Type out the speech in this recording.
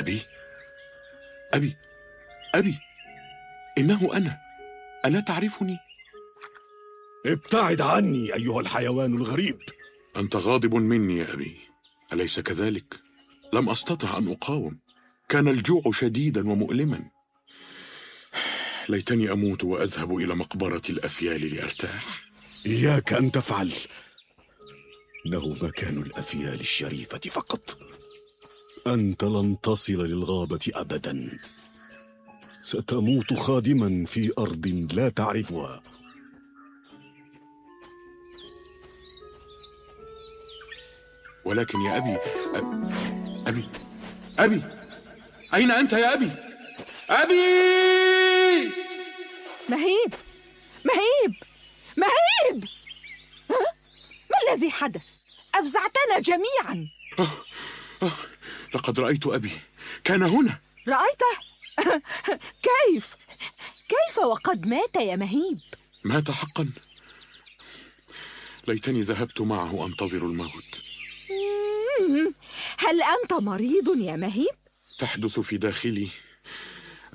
أبي؟ أبي؟ أبي؟ إنه أنا، ألا تعرفني؟ ابتعد عني أيها الحيوان الغريب. أنت غاضب مني يا أبي، أليس كذلك؟ لم أستطع أن أقاوم، كان الجوع شديدا ومؤلما. ليتني أموت وأذهب إلى مقبرة الأفيال لأرتاح. إياك أن تفعل، إنه مكان الأفيال الشريفة فقط. أنت لن تصل للغابة أبدا، ستموت خادما في أرض لا تعرفها. ولكن يا أبي، أبي، أبي، أين أنت يا أبي؟ أبي! مهيب، مهيب، مهيب! ما الذي حدث؟ أفزعتنا جميعا. لقد رأيت أبي، كان هنا. رأيته؟ كيف وقد مات يا مهيب؟ مات حقا؟ ليتني ذهبت معه أنتظر الموت. هل أنت مريض يا مهيب؟ تحدث في داخلي